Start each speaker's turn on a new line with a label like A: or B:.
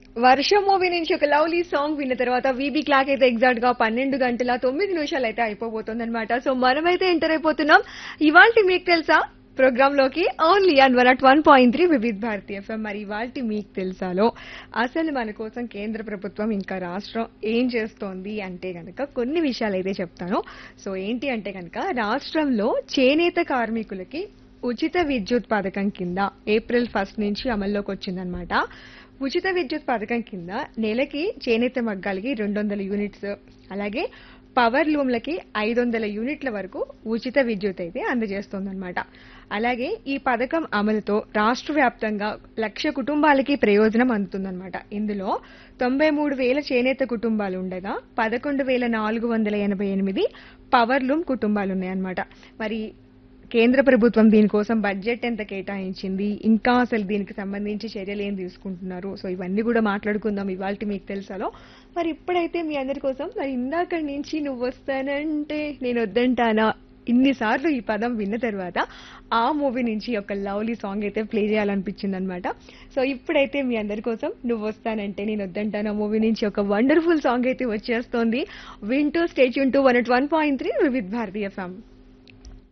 A: వర్షం మూవీ నుంచి ఒక లవ్లీ సాంగ్ విన్న తర్వాత వీబీ క్లాక్ అయితే ఎగ్జాక్ట్ గా 12 గంటల 9 నిమిషాలు అయితే అయిపోబోతుంది అనమాట. సో మనమైతే ఎంటర్ అయిపోతున్నాం ఇవాల్టి మీకు తెలుసా ప్రోగ్రామ్ లోకి only on 101.3 Vividh Bharati FM. మరి ఇవాల్టి మీకు తెలుసాలో అసలు మన కోసం కేంద్ర ప్రభుత్వం ఇంకా రాష్ట్రం ఏం చేస్తోంది అంటే గనక కొన్ని విషయాలు అయితే చెప్తాను. సో ఏంటి అంటే గనక రాష్ట్రంలో చేనేత కార్మికులకి ఉచిత విద్యుత్ పథకం కింద ఏప్రిల్ 1 నుంచి అమల్లోకి వచ్చిందనమాట. ఉచిత విద్యుత్ పథకం కింద నెలకి చేనేత మగ్గాలకి 200 యూనిట్స్, అలాగే పవర్ లూమ్లకి 500 యూనిట్ల వరకు ఉచిత విద్యుత్ అయితే అందజేస్తోందన్నమాట. అలాగే ఈ పథకం అమలుతో రాష్ట్ర వ్యాప్తంగా 1,00,000 కుటుంబాలకి ప్రయోజనం అందుతుందన్నమాట. ఇందులో 93,000 చేనేత కుటుంబాలు ఉండగా 11,488 పవర్ లూమ్ కుటుంబాలు ఉన్నాయన్నమాట. మరి కేంద్ర ప్రభుత్వం దీనికోసం బడ్జెట్ ఎంత కేటాయించింది, ఇంకా అసలు దీనికి సంబంధించి చర్యలు ఏం తీసుకుంటున్నారు, సో ఇవన్నీ కూడా మాట్లాడుకుందాం ఇవాల్టి మీకు తెలుసాలో. మరి ఇప్పుడైతే మీ అందరి కోసం మరి ఇందాక నుంచి నువ్వు వస్తానంటే నేను వద్దంటానా ఇన్నిసార్లు ఈ పదం విన్న తర్వాత ఆ మూవీ నుంచి ఒక లవ్లీ సాంగ్ అయితే ప్లే చేయాలనిపించింది అనమాట. సో ఇప్పుడైతే మీ అందరి కోసం నువ్వు వస్తానంటే నేను వద్దంటానా మూవీ నుంచి ఒక వండర్ఫుల్ సాంగ్ అయితే వచ్చేస్తోంది. వింటూ stay tune to 101.3 Vividh Bharati FM.